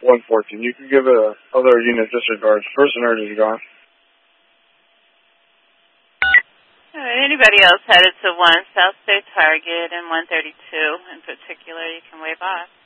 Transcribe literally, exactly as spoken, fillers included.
one fourteen. You can give a other unit disregard. First emerge is gone. All right, anybody else headed to one South State Target and one thirty-two in particular, you can wave off.